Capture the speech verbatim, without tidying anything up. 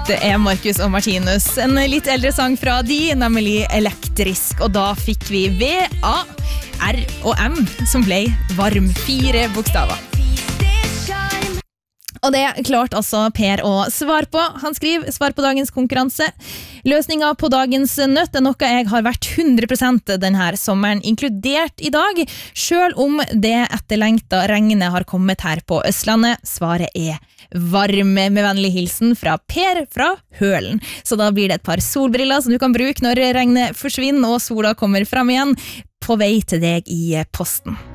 Det er Marcus og Martinus. En litt eldre sang fra de, nemlig Elektrisk. Og da fikk vi V, A, R og M, som ble varm. Fire bokstaver. Og det klart altså Per å svare på. Han skriver, svar på dagens konkurranse. Løsningen på dagens nøtt er noe jeg har vært hundre prosent denne sommeren, inkludert i dag, selv om det etterlengta regnet har kommet her på Østlandet. Svaret er varme, med vennlig hilsen fra Per fra Hølen. Så da blir det et par solbriller som du kan bruke når regnet forsvinner og sola kommer frem igjen, på vei til deg i posten.